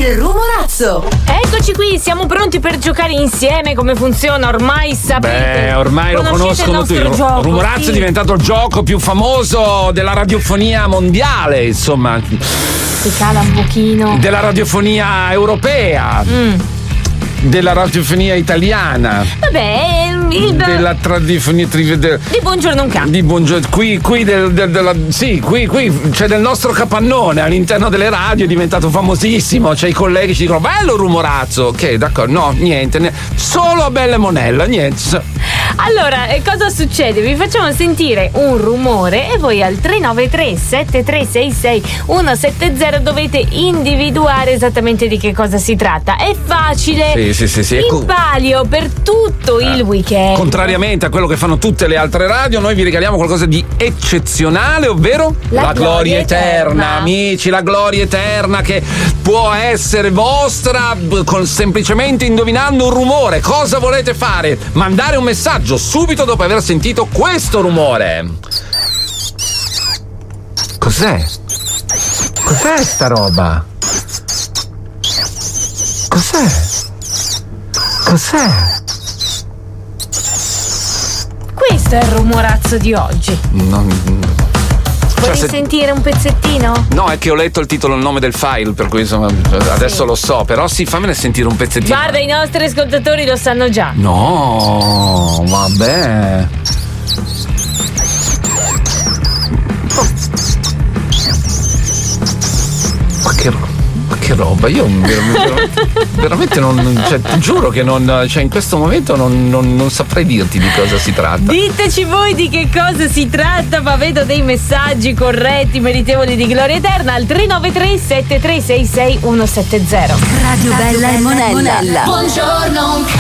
Il rumorazzo. Eccoci qui, siamo pronti per giocare insieme. Come funziona? Ormai sapete. Ormai lo conoscono tutti. Il rumorazzo è diventato il gioco più famoso della radiofonia mondiale, insomma. Si cala un pochino. Della radiofonia europea. Della radiofonia italiana. Vabbè, della radiofonia di Buongiorno un Campo. Di Buongiorno. Qui c'è del nostro capannone all'interno delle radio, è diventato famosissimo. C'è i colleghi ci dicono bello rumorazzo. Ok, d'accordo, no, niente. Solo a Bella Monella, niente. Allora, cosa succede? Vi facciamo sentire un rumore e voi al 393 7366 170 dovete individuare esattamente di che cosa si tratta. È facile. Sì. In palio per tutto il weekend. Contrariamente a quello che fanno tutte le altre radio, noi vi regaliamo qualcosa di eccezionale, ovvero la gloria eterna. Amici, la gloria eterna che può essere vostra semplicemente indovinando un rumore. Cosa volete fare? Mandare un messaggio subito dopo aver sentito questo rumore. Cos'è? Cos'è sta roba? Cos'è? Questo è il rumorazzo di oggi. Vuoi sentire un pezzettino? No, è che ho letto il titolo, il nome del file, per cui insomma adesso lo so, però sì, fammene sentire un pezzettino. Guarda, i nostri ascoltatori lo sanno già. No, vabbè. Ma che roba, io veramente non, cioè, ti giuro che non, cioè in questo momento non saprei dirti di cosa si tratta. Diteci voi di che cosa si tratta, ma vedo dei messaggi corretti, meritevoli di gloria eterna al 393 7366 170. Radio Bella e Monella. Buongiorno